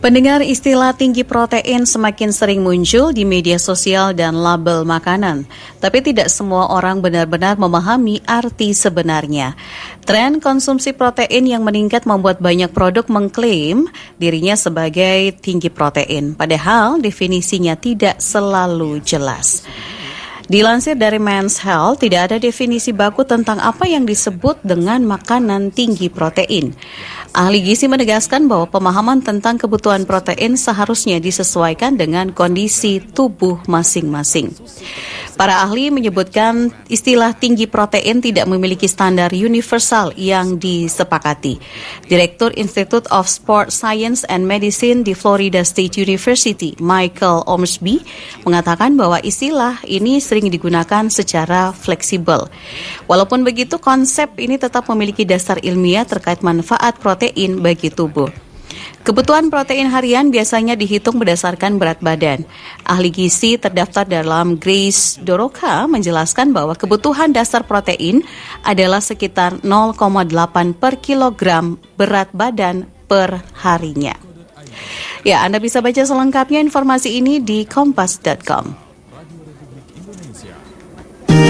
Pendengar, istilah tinggi protein semakin sering muncul di media sosial dan label makanan. Tapi tidak semua orang benar-benar memahami arti sebenarnya. Tren konsumsi protein yang meningkat membuat banyak produk mengklaim dirinya sebagai tinggi protein. Padahal definisinya tidak selalu jelas. Dilansir dari Men's Health, tidak ada definisi baku tentang apa yang disebut dengan makanan tinggi protein. Ahli gizi menegaskan bahwa pemahaman tentang kebutuhan protein seharusnya disesuaikan dengan kondisi tubuh masing-masing. Para ahli menyebutkan istilah tinggi protein tidak memiliki standar universal yang disepakati. Direktur Institute of Sport Science and Medicine di Florida State University, Michael Ormsby, mengatakan bahwa istilah ini sering digunakan secara fleksibel. Walaupun begitu, konsep ini tetap memiliki dasar ilmiah terkait manfaat protein bagi tubuh. Kebutuhan protein harian biasanya dihitung berdasarkan berat badan. Ahli gizi terdaftar dalam Grace Doroka menjelaskan bahwa kebutuhan dasar protein adalah sekitar 0,8 per kilogram berat badan per harinya. Ya, Anda bisa baca selengkapnya informasi ini di kompas.com.